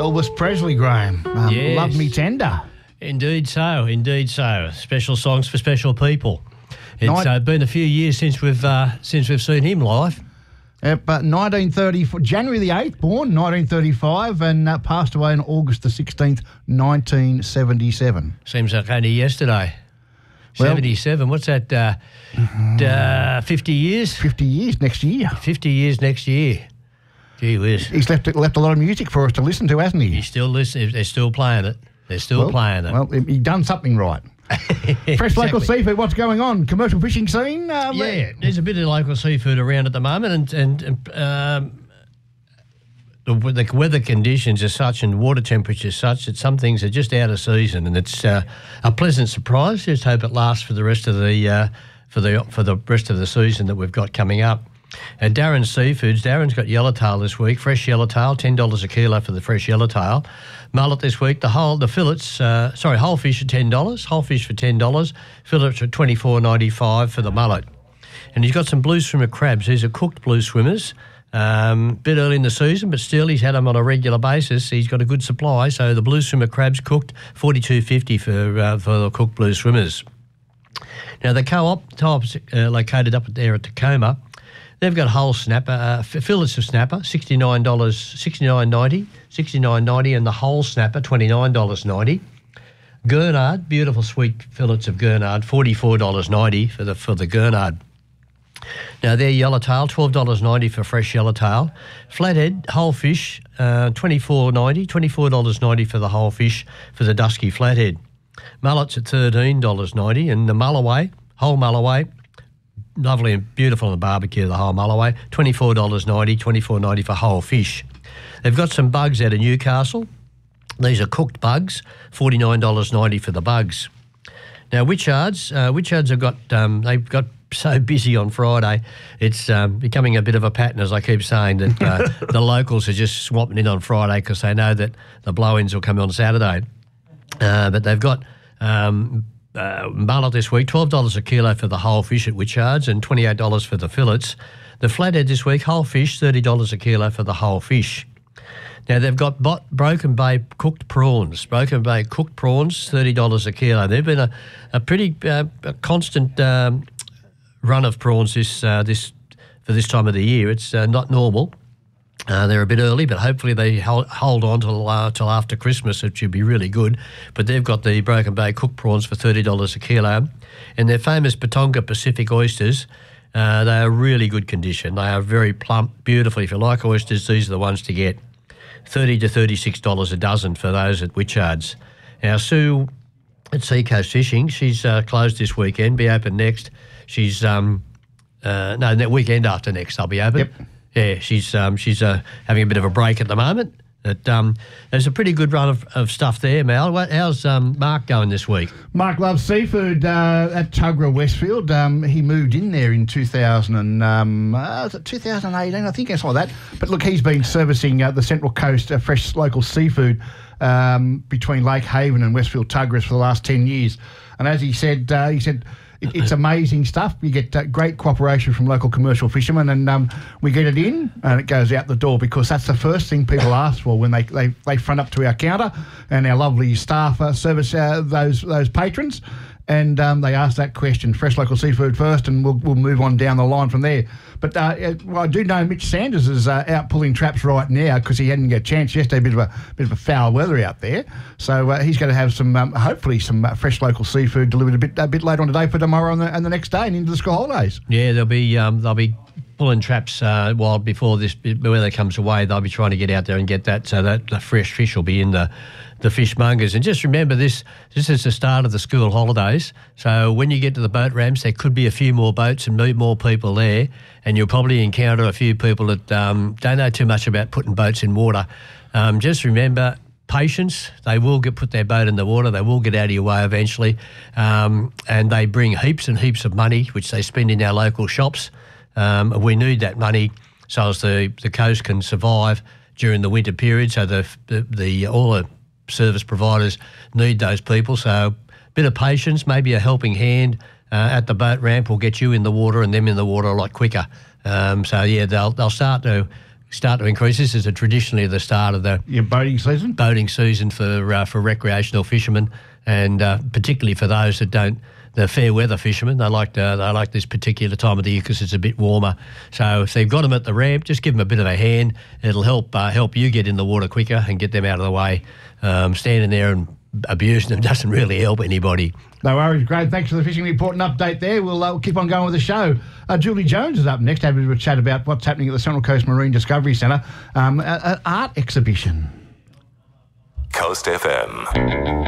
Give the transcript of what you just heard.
Elvis Presley, Graham. Yes. Love Me Tender. Indeed so. Special songs for special people. It's been a few years since we've seen him live. But 1934, January the 8th, born 1935, and passed away on August the 16th, 1977. Seems like only yesterday. Well, 77. What's that? 50 years. 50 years next year. 50 years next year. Gee whiz. He's left a lot of music for us to listen to, hasn't he? He's still listening. They're still playing it. Well, he done something right. Fresh local seafood, what's going on? Commercial fishing scene? There's a bit of local seafood around at the moment, and the weather conditions are such and water temperatures such that some things are just out of season, and it's a pleasant surprise. Just hope it lasts for the rest of the rest of the season that we've got coming up. At Darren's Seafoods, Darren's got yellowtail this week, fresh yellowtail, $10 a kilo for the fresh yellowtail. Mullet this week, the whole fish at $10, whole fish for $10, fillets at $24.95 for the mullet. And he's got some blue swimmer crabs. These are cooked blue swimmers. Bit early in the season, but still he's had them on a regular basis. He's got a good supply, so the blue swimmer crabs cooked, $42.50 for the cooked blue swimmers. Now the co-op located up there at Tacoma. They've got whole snapper, fillets of snapper, $69.90, and the whole snapper, $29.90. Gurnard, beautiful sweet fillets of Gurnard, $44.90 for the Gurnard. Now they're yellowtail, $12.90 for fresh yellowtail. Flathead, whole fish, $24.90 for the whole fish for the dusky flathead. Mullets at $13.90, and the mulloway, whole mulloway, lovely and beautiful on the barbecue, the whole mulloway, $24.90 for whole fish. They've got some bugs out of Newcastle. These are cooked bugs, $49.90 for the bugs. Now, Witchards have got, they've got so busy on Friday, it's becoming a bit of a pattern, as I keep saying, that the locals are just swapping in on Friday because they know that the blow-ins will come on Saturday. But they've got mullet this week, $12 a kilo for the whole fish at Witchards and $28 for the fillets. The flathead this week, whole fish, $30 a kilo for the whole fish. Now, they've got Broken Bay cooked prawns. Broken Bay cooked prawns, $30 a kilo. They've been a pretty constant run of prawns for this time of the year. It's not normal. They're a bit early, but hopefully they hold on till after Christmas, which should be really good. But they've got the Broken Bay cooked prawns for $30 a kilo. And their famous Patonga Pacific oysters, they are really good condition. They are very plump, beautiful. If you like oysters, these are the ones to get. $30 to $36 a dozen for those at Witchards. Now, Sue at Seacoast Fishing, she's closed this weekend, be open next. She's, that weekend after next they'll be open. Yep. Yeah, she's having a bit of a break at the moment. But there's a pretty good run of stuff there, Mal. How's Mark going this week? Mark loves seafood at Tuggerah Westfield. He moved in there in 2018, I think, something like that. But look, he's been servicing the Central Coast fresh local seafood between Lake Haven and Westfield Tuggerahs for the last 10 years. And as he said, it's amazing stuff. You get great cooperation from local commercial fishermen, and we get it in and it goes out the door, because that's the first thing people ask for when they front up to our counter, and our lovely staff service those patrons, and they ask that question, fresh local seafood first, and we'll move on down the line from there. But I do know Mitch Sanders is out pulling traps right now because he hadn't got a chance yesterday. A bit of a foul weather out there, so he's going to have some hopefully some fresh local seafood delivered a bit later on today for tomorrow and the next day and into the school holidays. Yeah, they'll be pulling traps while before this weather comes away. They'll be trying to get out there and get that, so that the fresh fish will be in the fishmongers. And just remember, this is the start of the school holidays, so when you get to the boat ramps, there could be a few more boats and more people there, and you'll probably encounter a few people that don't know too much about putting boats in water. Just remember, patience. They will put their boat in the water. They will get out of your way eventually, and they bring heaps and heaps of money, which they spend in our local shops. We need that money so as the coast can survive during the winter period, so all the service providers need those people. So a bit of patience, maybe a helping hand at the boat ramp will get you in the water and them in the water a lot quicker. They'll start to start to increase. This is traditionally the start of the Your boating season? boating season for recreational fishermen, and particularly for those that don't. The fair weather fishermen, they like this particular time of the year because it's a bit warmer. So if they've got them at the ramp, just give them a bit of a hand. It'll help you get in the water quicker and get them out of the way. Standing there and abusing them doesn't really help anybody. No worries, great. Thanks for the fishing report and update there. We'll keep on going with the show. Julie Jones is up next, having a chat about what's happening at the Central Coast Marine Discovery Centre, an art exhibition. Coast FM.